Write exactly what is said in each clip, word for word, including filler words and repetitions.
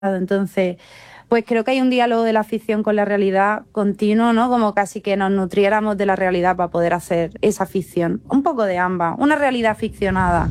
Entonces, pues creo que hay un diálogo de la ficción con la realidad continuo, ¿no? Como casi que nos nutriéramos de la realidad para poder hacer esa ficción. Un poco de ambas, una realidad ficcionada.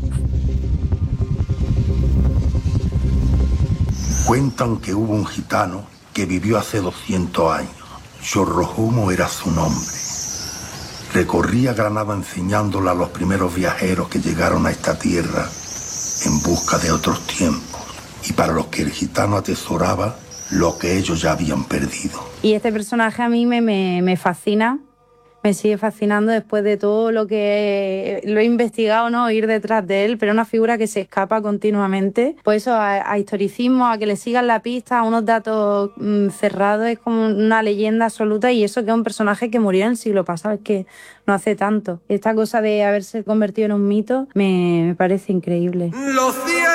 Cuentan que hubo un gitano que vivió hace doscientos años. Chorrojumo era su nombre. Recorría Granada enseñándola a los primeros viajeros que llegaron a esta tierra en busca de otros tiempos, y para los que el gitano atesoraba lo que ellos ya habían perdido. Y este personaje a mí me, me, me fascina, me sigue fascinando después de todo lo que lo he investigado, ¿no? Ir detrás de él, pero una figura que se escapa continuamente. Pues eso, a, a historicismo, a que le sigan la pista, a unos datos mmm, cerrados, es como una leyenda absoluta, y eso que es un personaje que murió en el siglo pasado, es que no hace tanto. Esta cosa de haberse convertido en un mito me, me parece increíble. Los cielos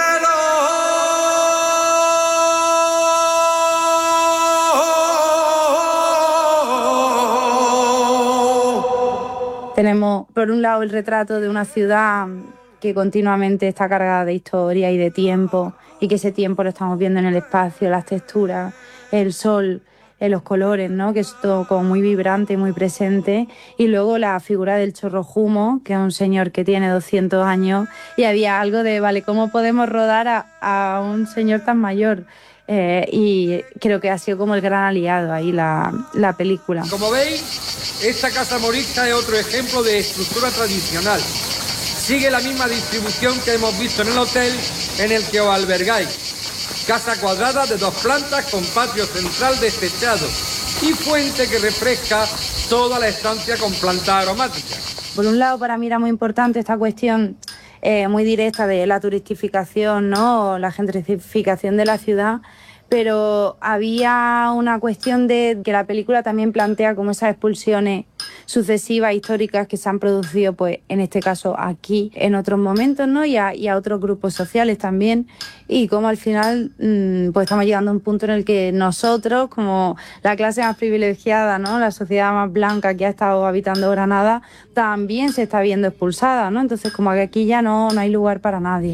Tenemos, por un lado, el retrato de una ciudad que continuamente está cargada de historia y de tiempo, y que ese tiempo lo estamos viendo en el espacio, las texturas, el sol, en los colores, ¿no? Que es todo como muy vibrante y muy presente. Y luego la figura del Chorrojumo, que es un señor que tiene doscientos años, y había algo de, vale, ¿cómo podemos rodar a, a un señor tan mayor? Eh, y creo que ha sido como el gran aliado ahí la, la película. Como veis, esta casa morisca es otro ejemplo de estructura tradicional. Sigue la misma distribución que hemos visto en el hotel en el que os albergáis. Casa cuadrada de dos plantas con patio central despechado y fuente que refresca toda la estancia con plantas aromáticas. Por un lado, para mí era muy importante esta cuestión eh, muy directa de la turistificación, ¿no? La gentrificación de la ciudad, pero había una cuestión de que la película también plantea como esas expulsiones sucesivas históricas que se han producido, pues en este caso aquí, en otros momentos, ¿no? Y a, y a otros grupos sociales también, y como al final mmm, pues estamos llegando a un punto en el que nosotros, como la clase más privilegiada, ¿no? La sociedad más blanca que ha estado habitando Granada, también se está viendo expulsada, ¿no? Entonces como que aquí ya no, no hay lugar para nadie.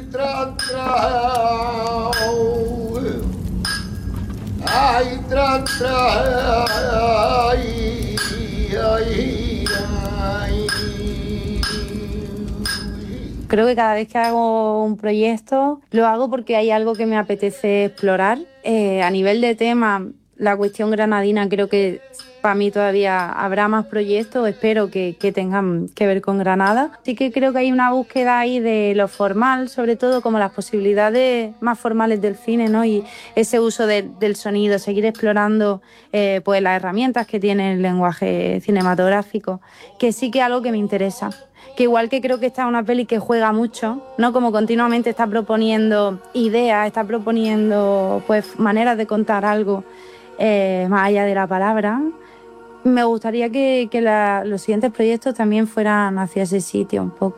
Ay, tra, tra, ay, ay, ay. Creo que cada vez que hago un proyecto lo hago porque hay algo que me apetece explorar. Eh, a nivel de tema, la cuestión granadina, creo que para mí todavía habrá más proyectos, espero que, que tengan que ver con Granada. Sí que creo que hay una búsqueda ahí de lo formal, sobre todo como las posibilidades más formales del cine, ¿no? Y ese uso de, del sonido, seguir explorando eh, pues las herramientas que tiene el lenguaje cinematográfico, que sí que es algo que me interesa. Que igual que creo que esta es una peli que juega mucho, ¿no? Como continuamente está proponiendo ideas, está proponiendo pues maneras de contar algo eh, más allá de la palabra. Me gustaría que, que la, los siguientes proyectos también fueran hacia ese sitio un poco.